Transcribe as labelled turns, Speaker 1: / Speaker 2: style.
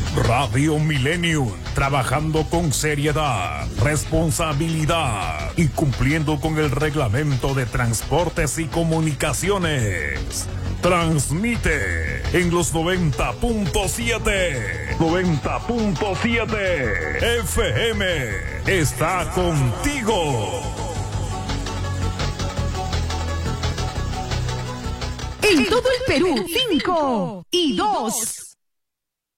Speaker 1: Radio Millennium, trabajando con seriedad, responsabilidad y cumpliendo con el reglamento de transportes y comunicaciones. Transmite en los 90.7. 90.7 FM. Está contigo.
Speaker 2: En todo el Perú, 5 y 2.